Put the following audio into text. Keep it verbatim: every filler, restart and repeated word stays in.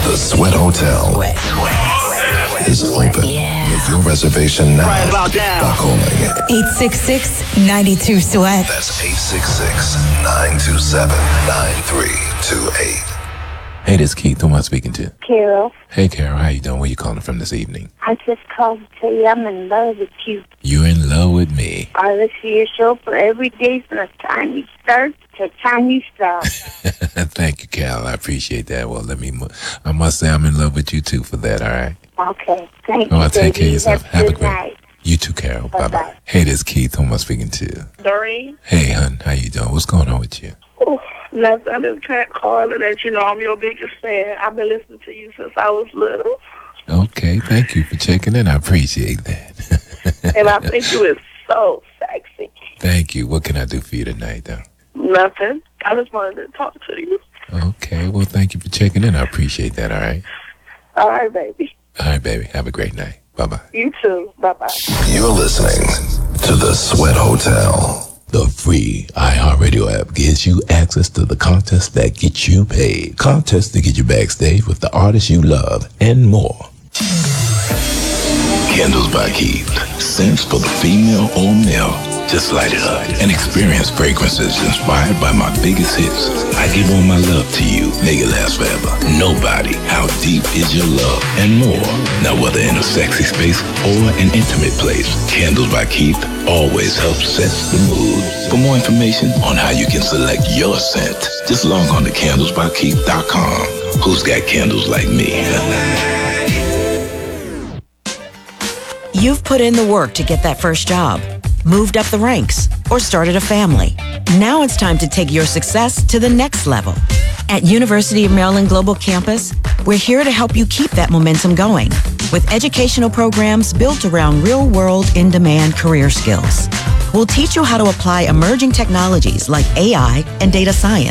The Sweat Hotel Sweat. is open. Yeah. With your reservation now right about now. by calling eight six six, nine two, sweat. That's eight six six, nine two seven, nine three two eight. Hey, this is Keith. Who am I speaking to? Carol. Hey, Carol. How you doing? Where you calling from this evening? I just called to tell you I'm in love with you. You in love with me? I listen to your show for every day from the time you start to the time you stop. Thank you, Carol. I appreciate that. Well, let me, I must say I'm in love with you, too, for that, all right? Okay. Thank oh, you, I'll take care of baby. yourself. Have, Have a good great night. You too, Carol. Bye-bye. Bye-bye. Hey, this is Keith. Who am I speaking to? Doreen. Hey, hon. How you doing? What's going on with you? Oh, nothing. I just can't call and let you know I'm your biggest fan. I've been listening to you since I was little. Okay. Thank you for checking in. I appreciate that. And I think you is so sexy. Thank you. What can I do for you tonight, though? Nothing. I just wanted to talk to you. Okay. Well, thank you for checking in. I appreciate that, all right? All right, baby. All right, baby. Have a great night. Bye-bye. You too. Bye-bye. You're listening to The Sweat Hotel. The free iHeartRadio app gives you access to the contests that get you paid. Contests to get you backstage with the artists you love and more. Candles by Keith. Scents for the female or male. Just light it up and experience fragrances inspired by my biggest hits. I give all my love to you. Make it last forever. Nobody. How deep is your love? And more. Now, whether in a sexy space or an intimate place, Candles by Keith always helps set the mood. For more information on how you can select your scent, just log on to candles by keith dot com. Who's got candles like me? You've put in the work to get that first job, moved up the ranks, or started a family. Now it's time to take your success to the next level. At University of Maryland Global Campus, we're here to help you keep that momentum going with educational programs built around real-world, in-demand career skills. We'll teach you how to apply emerging technologies like A I and data science